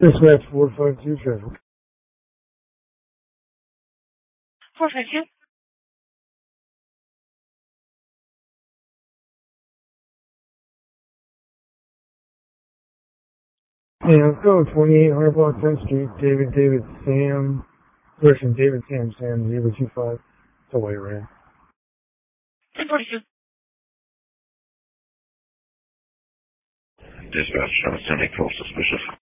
Dispatch 452 schedule. 452. Yeah, let's go 2800 block 10th Street, David Sam, person David Sam 025. It's a white ring. 1042. Dispatch, 1084 suspicious.